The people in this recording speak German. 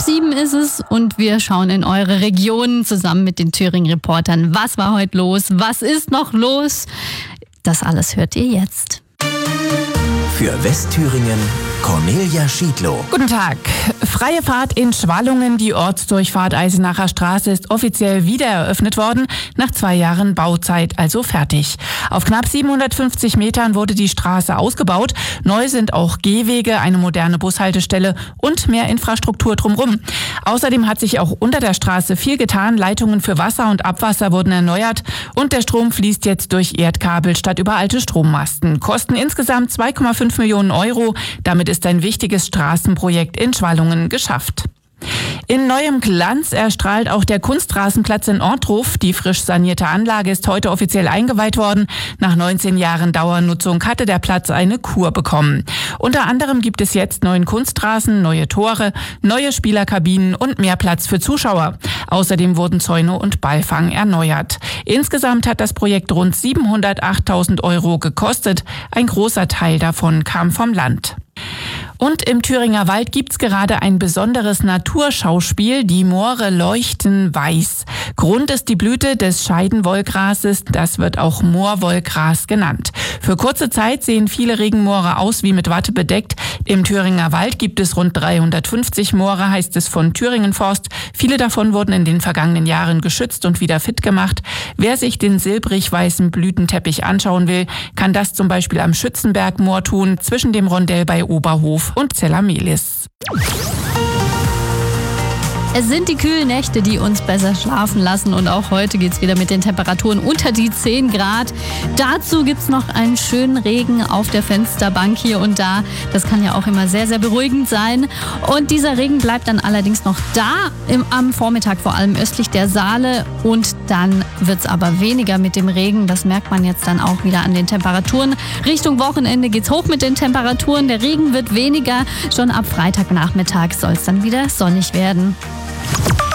7 ist es und wir schauen in eure Regionen zusammen mit den Thüringen-Reportern. Was war heute los? Was ist noch los? Das alles hört ihr jetzt. Für Westthüringen Cornelia Schiedlow. Guten Tag. Freie Fahrt in Schwallungen. Die Ortsdurchfahrt Eisenacher Straße ist offiziell wieder eröffnet worden. Nach 2 Jahren Bauzeit also fertig. Auf knapp 750 Metern wurde die Straße ausgebaut. Neu sind auch Gehwege, eine moderne Bushaltestelle und mehr Infrastruktur drumherum. Außerdem hat sich auch unter der Straße viel getan. Leitungen für Wasser und Abwasser wurden erneuert und der Strom fließt jetzt durch Erdkabel statt über alte Strommasten. Kosten insgesamt 2,5 Millionen Euro. Damit ist ein wichtiges Straßenprojekt in Schwallungen geschafft. In neuem Glanz erstrahlt auch der Kunstrasenplatz in Ortruf. Die frisch sanierte Anlage ist heute offiziell eingeweiht worden. Nach 19 Jahren Dauernutzung hatte der Platz eine Kur bekommen. Unter anderem gibt es jetzt neuen Kunstrasen, neue Tore, neue Spielerkabinen und mehr Platz für Zuschauer. Außerdem wurden Zäune und Ballfang erneuert. Insgesamt hat das Projekt rund 708.000 Euro gekostet. Ein großer Teil davon kam vom Land. Und im Thüringer Wald gibt's gerade ein besonderes Naturschauspiel. Die Moore leuchten weiß. Grund ist die Blüte des Scheidenwollgrases. Das wird auch Moorwollgras genannt. Für kurze Zeit sehen viele Regenmoore aus wie mit Watte bedeckt. Im Thüringer Wald gibt es rund 350 Moore, heißt es von Thüringen Forst. Viele davon wurden in den vergangenen Jahren geschützt und wieder fit gemacht. Wer sich den silbrig-weißen Blütenteppich anschauen will, kann das zum Beispiel am Schützenbergmoor tun, zwischen dem Rondell bei Oberhof und Zellamelis. Es sind die kühlen Nächte, die uns besser schlafen lassen und auch heute geht's wieder mit den Temperaturen unter die 10 Grad. Dazu gibt's noch einen schönen Regen auf der Fensterbank hier und da. Das kann ja auch immer sehr, sehr beruhigend sein. Und dieser Regen bleibt dann allerdings noch da, am Vormittag vor allem östlich der Saale. Und dann wird's aber weniger mit dem Regen. Das merkt man jetzt dann auch wieder an den Temperaturen. Richtung Wochenende geht's hoch mit den Temperaturen. Der Regen wird weniger. Schon ab Freitagnachmittag soll's dann wieder sonnig werden.